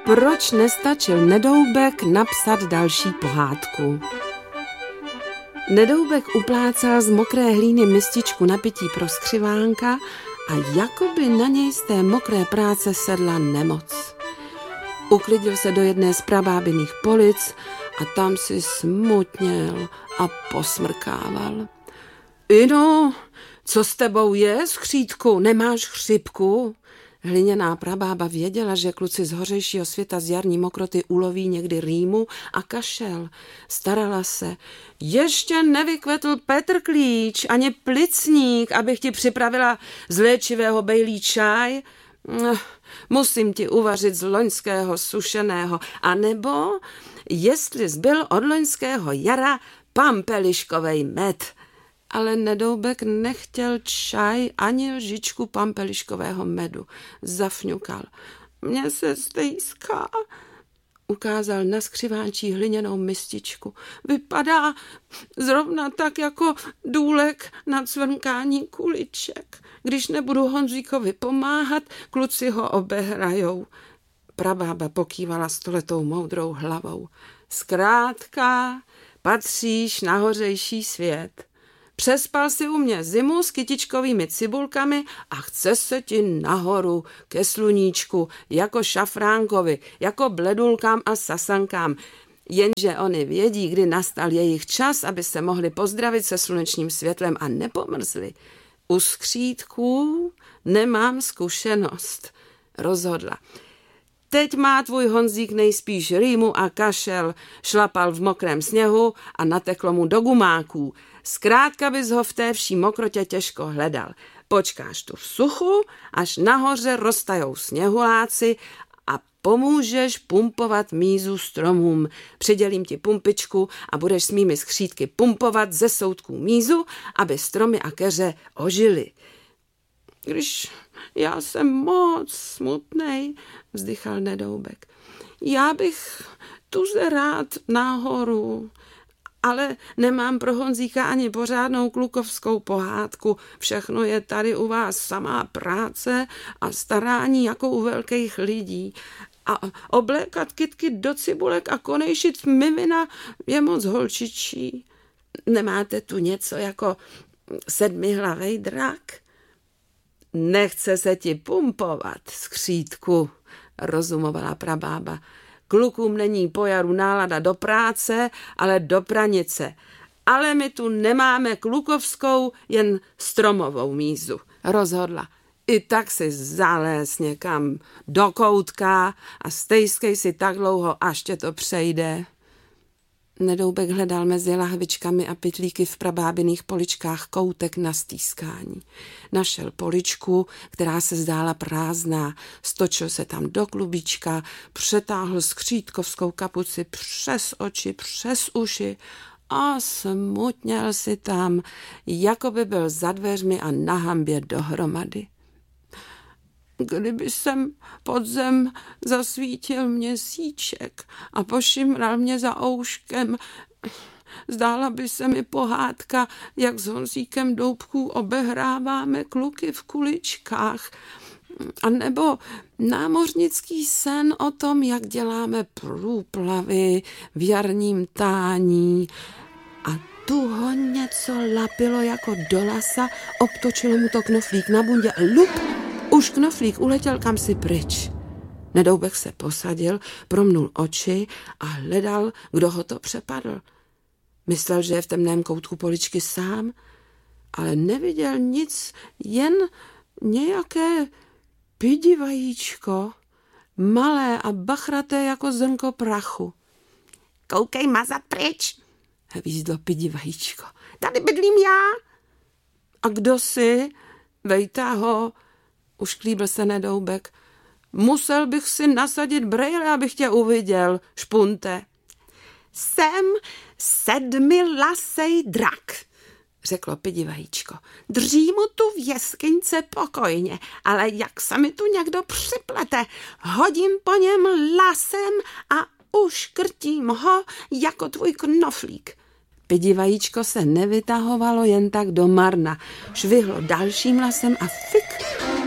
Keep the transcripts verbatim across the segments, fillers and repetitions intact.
Proč nestačil Nedoubek napsat další pohádku? Nedoubek uplácal z mokré hlíny mističku na pití pro skřivánka a jakoby na něj z té mokré práce sedla nemoc. Uklidil se do jedné z prabábiných polic a tam si smutněl a posmrkával. Ino, co s tebou je, skřítku, nemáš chřipku? Hliněná prabába věděla, že kluci z hořejšího světa z jarní mokroty uloví někdy rýmu a kašel. Starala se. Ještě nevykvetl Petr Klíč ani plicník, abych ti připravila z léčivého bejlí čaj. Musím ti uvařit z loňského sušeného. A nebo, jestli zbyl od loňského jara pampeliškovej med. Ale Nedoubek nechtěl čaj ani lžičku pampeliškového medu. Zafňukal. Mně se stejská. Ukázal na skřivánčí hliněnou mističku. Vypadá zrovna tak jako důlek na cvrnkání kuliček. Když nebudu Honzíkovi pomáhat, kluci ho obehrajou. Prabába pokývala stoletou moudrou hlavou. Zkrátka, patříš na hořejší svět. Přespal si u mě zimu s kytičkovými cibulkami a chce se ti nahoru ke sluníčku, jako šafránkovi, jako bledulkám a sasankám. Jenže oni vědí, kdy nastal jejich čas, aby se mohli pozdravit se slunečním světlem a nepomrzli. U skřítků nemám zkušenost, rozhodla. Teď má tvůj Honzík nejspíš rýmu a kašel, šlapal v mokrém sněhu a nateklo mu do gumáků. Zkrátka bys ho v té vší mokrotě těžko hledal. Počkáš tu v suchu, až nahoře roztajou sněhuláci a pomůžeš pumpovat mízu stromům. Přidělím ti pumpičku a budeš s mými skřítky pumpovat ze soutků mízu, aby stromy a keře ožily. Když já jsem moc smutnej, vzdychal Nedoubek. Já bych tuže rád nahoru, ale nemám pro Honzíka ani pořádnou klukovskou pohádku. Všechno je tady u vás samá práce a starání jako u velkých lidí. A oblékat kytky do cibulek a konejšit mimina je moc holčičí. Nemáte tu něco jako sedmihlavej drak? Nechce se ti pumpovat, skřítku, rozumovala prabába. Klukům není po jaru nálada do práce, ale do pranice. Ale my tu nemáme klukovskou, jen stromovou mízu, rozhodla. I tak si zaléz někam do koutka a stejskej si tak dlouho, až tě to přejde. Nedoubek hledal mezi lahvičkami a pytlíky v prabábiných poličkách koutek na stýskání. Našel poličku, která se zdála prázdná, stočil se tam do klubička, přetáhl skřítkovskou kapuci přes oči, přes uši a smutněl si tam, jako by byl za dveřmi a na hambě dohromady. Kdyby jsem pod zem zasvítil měsíček a pošimral mě za ouškem, zdála by se mi pohádka, jak s Honzíkem Doubků obehráváme kluky v kuličkách, a nebo námořnický sen o tom, jak děláme průplavy v jarním tání. A tu ho něco lapilo jako do lasa, obtočilo mu to knoflík na bundě. Lup! Už knoflík uletěl kamsi pryč. Nedoubek se posadil, promnul oči a hledal, kdo ho to přepadl. Myslel, že je v temném koutku poličky sám, ale neviděl nic, jen nějaké pidi vajíčko, malé a bachraté jako zrnko prachu. Koukej mazat pryč, hvízdlo pidi vajíčko. Tady bydlím já. A kdo jsi? Vejta ho. Už klíbil se Nedoubek. Musel bych si nasadit brejle, abych tě uviděl, špunte. Jsem sedmilasej drak, řeklo pidi vajíčko. Drží mu tu v jeskyňce pokojně, ale jak se mi tu někdo připlete, hodím po něm lasem a uškrtím ho jako tvůj knoflík. Pidi vajíčko se nevytahovalo jen tak do marna. Švihlo dalším lasem a fik,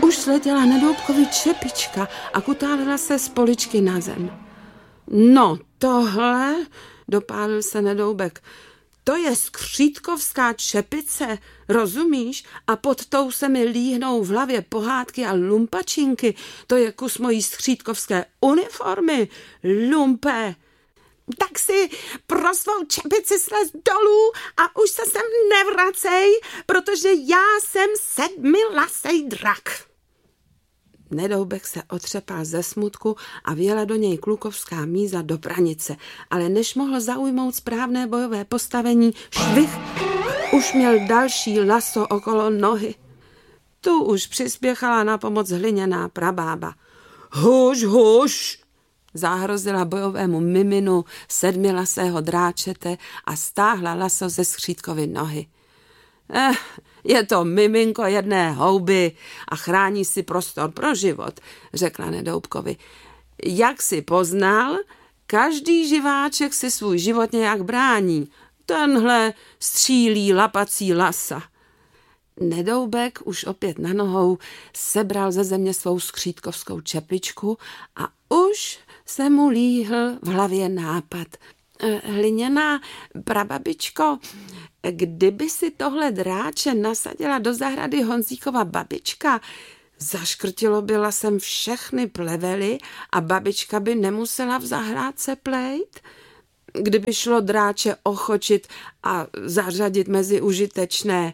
už sletěla Nedoubkovi čepička a kutálila se z poličky na zem. No tohle, dopálil se Nedoubek, to je skřítkovská čepice, rozumíš? A pod tou se mi líhnou v hlavě pohádky a lumpačinky. To je kus mojí skřítkovské uniformy, lumpe. Tak si pro svou čepici slez dolů a už se sem nevracej, protože já jsem sedmilasej drak. Nedoubek se otřepal ze smutku a vjela do něj klukovská míza do pranice, ale než mohl zaujmout správné bojové postavení, švih, už měl další laso okolo nohy. Tu už přispěchala na pomoc hliněná prabába. Huš, huš, zahrozila bojovému miminu sedmilasého dráčete a stáhla laso ze skřítkovy nohy. Eh, je to miminko jedné houby a chrání si prostor pro život, řekla Nedoubkovi. Jak si poznal, každý živáček si svůj život nějak brání. Tenhle střílí lapací lasa. Nedoubek už opět na nohou sebral ze země svou skřítkovskou čepičku a už se mu líhl v hlavě nápad. Hliněná prababičko, kdyby si tohle dráče nasadila do zahrady Honzíkova babička, zaškrtilo by lasem všechny plevely a babička by nemusela v zahrádce plejt. Kdyby šlo dráče ochočit a zařadit mezi užitečné,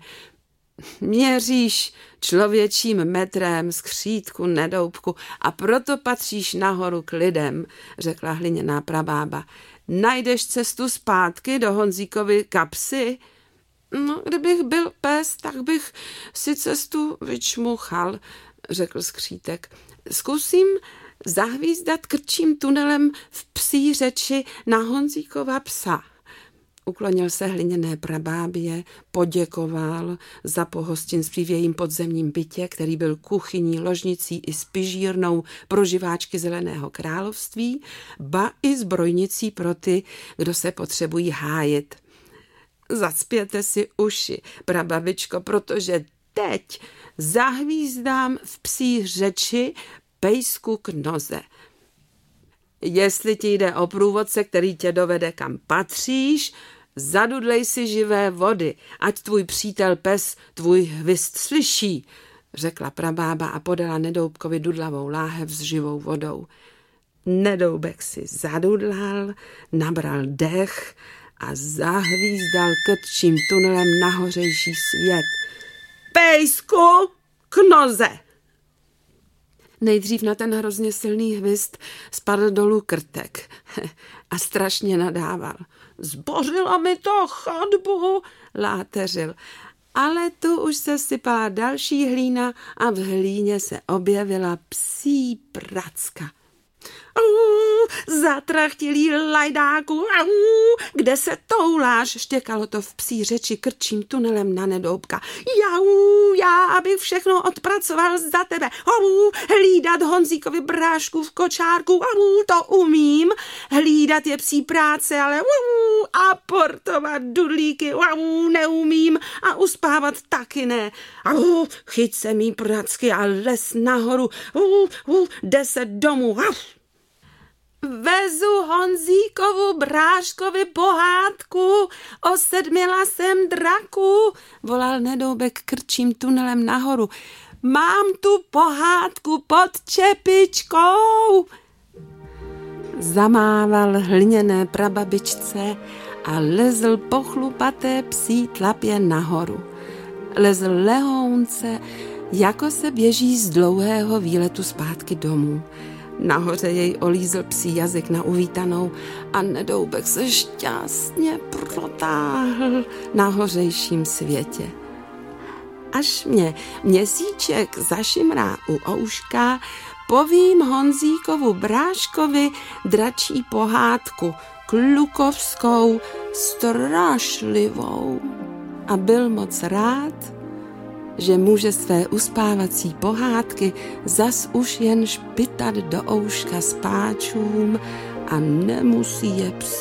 měříš člověčím metrem skřítku, Nedoubku, a proto patříš nahoru k lidem, řekla hliněná prabába. Najdeš cestu zpátky do Honzíkovy kapsy? No, kdybych byl pes, tak bych si cestu vyčmuchal, řekl skřítek. Zkusím zahvízdat krčím tunelem v psí řeči na Honzíkova psa. Uklonil se hliněné prabábě, poděkoval za pohostinství v jejím podzemním bytě, který byl kuchyní, ložnicí i spižírnou pro živáčky Zeleného království, ba i zbrojnicí pro ty, kdo se potřebují hájit. Zacpěte si uši, prababičko, protože teď zahvízdám v psí řeči pejsku k noze. Jestli ti jde o průvodce, který tě dovede kam patříš, zadudlej si živé vody, ať tvůj přítel pes tvůj hvist slyší, řekla prabába a podala Nedoubkovi dudlavou láhev s živou vodou. Nedoubek si zadudlal, nabral dech a zahvízdal krčím tunelem na hořejší svět. Pejsku k noze! Nejdřív na ten hrozně silný hvist spadl dolů krtek a strašně nadával. Zbořila mi to chodbu, láteřil. Ale tu už se sypala další hlína a v hlíně se objevila psí pracka. Au, zatrachtilý lajdáku, au, kde se touláš, štěkalo to v psí řeči krčím tunelem na Nedoubka. Jau, já, abych všechno odpracoval za tebe. Au, hlídat Honzíkovi brášku v kočárku, au, to umím. Hlídat je psí práce, ale au, a portovat dudlíky, au, neumím. A uspávat taky ne. Au, chyť se mý pracky a les nahoru, au, au, deset domů, au. Vezu Honzíkovu bráškovi pohádku o sedmilasém draku, volal Nedoubek krčím tunelem nahoru. Mám tu pohádku pod čepičkou. Zamával hliněné prababičce a lezl po chlupaté psí tlapě nahoru. Lezl lehounce, jako se běží z dlouhého výletu zpátky domů. Nahoře jej olízl psí jazyk na uvítanou a Nedoubek se šťastně protáhl na hořejším světě. Až mě měsíček zašimrá u ouška, povím Honzíkovu bráškovi dračí pohádku, klukovskou, strašlivou. A byl moc rád, že může své uspávací pohádky zas už jen špitat do ouška spáčům a nemusí je psát.